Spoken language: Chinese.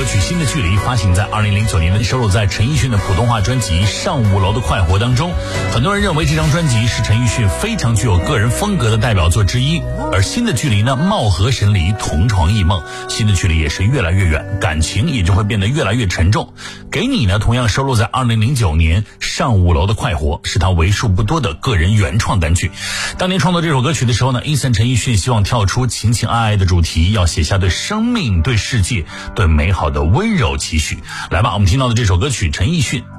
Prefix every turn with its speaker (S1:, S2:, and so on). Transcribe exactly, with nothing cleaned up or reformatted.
S1: 曲《新的距离》发行在二零零九年的，收录在陈奕迅的普通话专辑《上五楼的快活》当中。很多人认为这张专辑是陈奕迅非常具有个人风格的代表作之一，而《新的距离》呢，貌合神离，同床异梦，新的距离也是越来越远，感情也就会变得越来越沉重。给你呢，同样收录在二零零九年《上五楼的快活》，是他为数不多的个人原创单曲。当年创作这首歌曲的时候呢，Eason陈奕迅希望跳出情情爱爱的主题，要写下对生命、对世界、对美好的温柔期许。来吧，我们听到的这首歌曲，陈奕迅